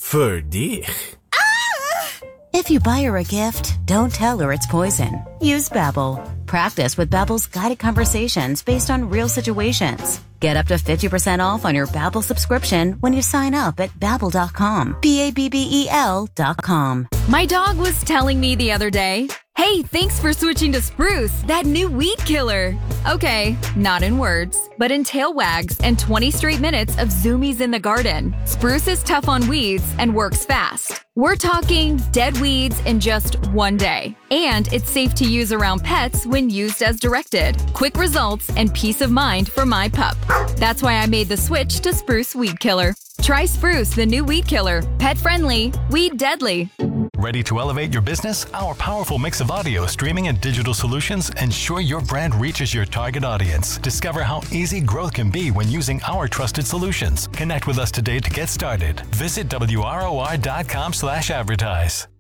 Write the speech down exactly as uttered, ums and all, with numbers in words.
För dich. If you buy her a gift, don't tell her it's poison. Use Babbel. Practice with Babbel's guided conversations based on real situations. Get up to fifty percent off on your Babbel subscription when you sign up at babbel dot com. B A B B E L dot com. My dog was telling me the other day, "Hey, thanks for switching to Spruce, that new weed killer." Okay, not in words, but in tail wags and twenty straight minutes of zoomies in the garden. Spruce is tough on weeds and works fast. We're talking dead weeds in just one day. And it's safe to use around pets when used as directed. Quick results and peace of mind for my pup. That's why I made the switch to Spruce Weed Killer. Try Spruce, the new weed killer. Pet-friendly, weed-deadly. Ready to elevate your business? Our powerful mix of audio, streaming, and digital solutions ensure your brand reaches your target audience. Discover how easy growth can be when using our trusted solutions. Connect with us today to get started. Visit W R O I dot com slash advertise.